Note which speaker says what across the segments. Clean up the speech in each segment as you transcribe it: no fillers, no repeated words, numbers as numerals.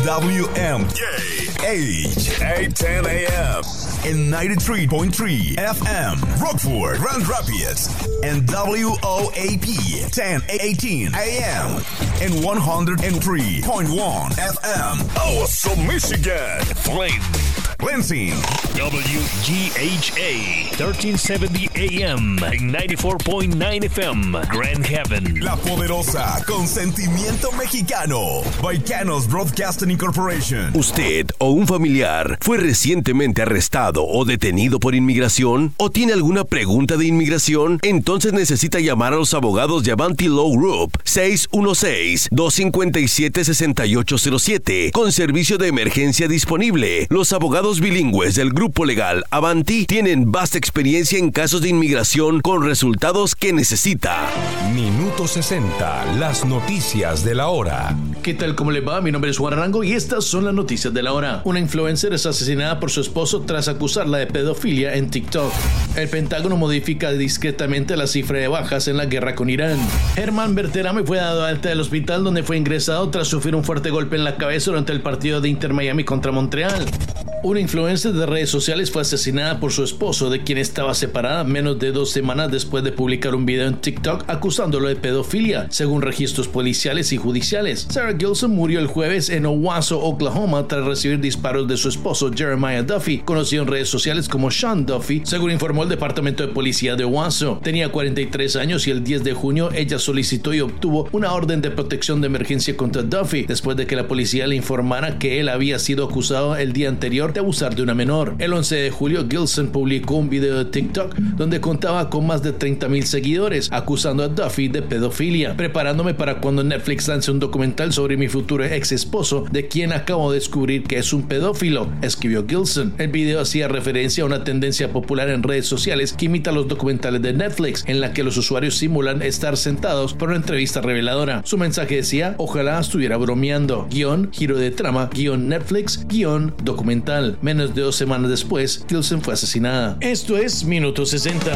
Speaker 1: WMH, 810 AM, and 93.3 FM, Rockford, Grand Rapids, and WOAP, 1018 AM, and 103.1 FM, Awesome, Michigan, Flint, Lansing,
Speaker 2: WGHA, 1370 AM, and 94.9 FM, Grand Haven.
Speaker 1: La Poderosa, con sentimiento mexicano, Baicanos Broadcasting Incorporation.
Speaker 3: ¿Usted o un familiar fue recientemente arrestado o detenido por inmigración? ¿O tiene alguna pregunta de inmigración? Entonces necesita llamar a los abogados de Avanti Law Group, 616-257-6807, con servicio de emergencia disponible. Los abogados bilingües del grupo legal Avanti tienen vasta experiencia en casos de inmigración con resultados que necesita.
Speaker 4: Minuto 60, las noticias de la hora.
Speaker 5: ¿Qué tal? ¿Cómo le va? Mi nombre es Juan Arango y estas son las noticias de la hora. Una influencer es asesinada por su esposo tras acusarla de pedofilia en TikTok. El Pentágono modifica discretamente la cifra de bajas en la guerra con Irán. Germán Berterame fue dado de alta del hospital donde fue ingresado tras sufrir un fuerte golpe en la cabeza durante el partido de Inter Miami contra Montreal. Una influencer de redes sociales fue asesinada por su esposo, de quien estaba separada menos de 2 semanas después de publicar un video en TikTok acusándolo de pedofilia, según registros policiales y judiciales. Sarah Gilson murió el jueves en Owasso, Oklahoma, tras recibir disparos de su esposo Jeremiah Duffy, conocido en redes sociales como Sean Duffy, según informó el Departamento de Policía de Owasso. Tenía 43 años y el 10 de junio ella solicitó y obtuvo una orden de protección de emergencia contra Duffy, después de que la policía le informara que él había sido acusado el día anterior de abusar de una menor. El 11 de julio, Gilson publicó un video de TikTok donde contaba con más de 30,000 seguidores, acusando a Duffy de pedofilia. Preparándome para cuando Netflix lance un documental sobre mi futuro ex esposo, de quien acabo de descubrir que es un pedófilo, escribió Gilson. El video hacía referencia a una tendencia popular en redes sociales que imita los documentales de Netflix, en la que los usuarios simulan estar sentados por una entrevista reveladora. Su mensaje decía: ojalá estuviera bromeando, giro de trama, Netflix, documental. Menos de 2 semanas después, Gilson fue asesinada. Esto es Minuto 60.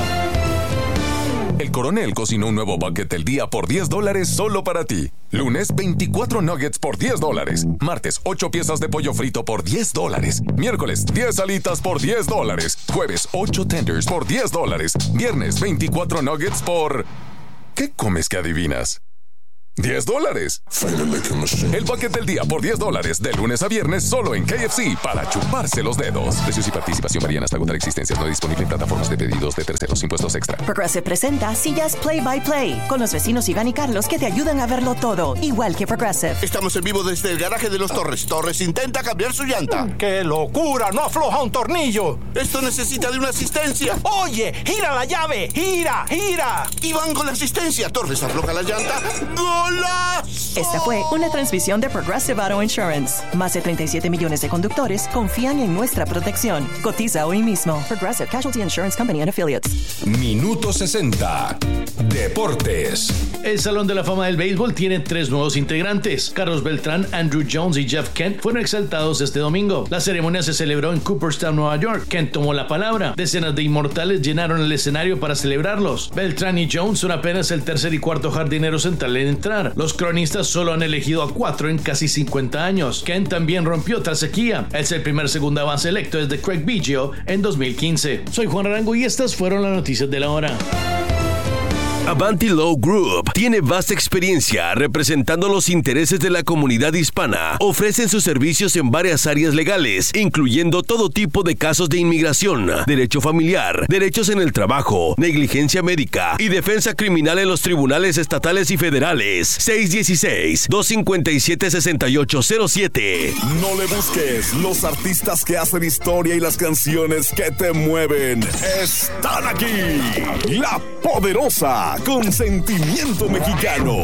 Speaker 4: El Coronel cocinó un nuevo bucket del día por $10 solo para ti. Lunes, 24 nuggets por $10. Martes, 8 piezas de pollo frito por $10. Miércoles, 10 alitas por $10. Jueves, 8 tenders por $10. Viernes, 24 nuggets por... ¿Qué comes que adivinas? $10. El bucket del día por $10, de lunes a viernes, solo en KFC, para chuparse los dedos. Precios y participación varían hasta agotar existencias. No disponible en plataformas de pedidos de terceros. Impuestos extra.
Speaker 6: Progressive presenta Sillas Play by Play, con los vecinos Iván y Carlos que te ayudan a verlo todo, igual que Progressive.
Speaker 7: Estamos en vivo desde el garaje de los Torres. Torres intenta cambiar su llanta.
Speaker 8: ¡Qué locura! ¡No afloja un tornillo!
Speaker 7: Esto necesita de una asistencia.
Speaker 8: ¡Oye! ¡Gira la llave! ¡Gira!
Speaker 7: Iván con la asistencia. Torres afloja la llanta. ¡Golazo!
Speaker 6: Esta fue una transmisión de Progressive Auto Insurance. Más de 37 millones de conductores confían en nuestra protección. Cotiza hoy mismo. Progressive Casualty Insurance Company and Affiliates.
Speaker 4: Minuto 60, Deportes.
Speaker 5: El Salón de la Fama del Béisbol tiene 3 nuevos integrantes. Carlos Beltrán, Andrew Jones y Jeff Kent fueron exaltados este domingo. La ceremonia se celebró en Cooperstown, Nueva York. Kent tomó la palabra. Decenas de inmortales llenaron el escenario para celebrarlos. Beltrán y Jones son apenas el tercer y cuarto jardinero central en entrar. Los cronistas solo han elegido a 4 en casi 50 años. Kent también rompió otra sequía. Es el primer segunda base electo desde Craig Biggio en 2015. Soy Juan Arango y estas fueron las noticias de la hora.
Speaker 3: Avanti Law Group tiene vasta experiencia representando los intereses de la comunidad hispana. Ofrecen sus servicios en varias áreas legales, incluyendo todo tipo de casos de inmigración, derecho familiar, derechos en el trabajo, negligencia médica y defensa criminal en los tribunales estatales y federales. 616-257-6807.
Speaker 1: No le busques. Los artistas que hacen historia y las canciones que te mueven están aquí. La Poderosa, con sentimiento mexicano.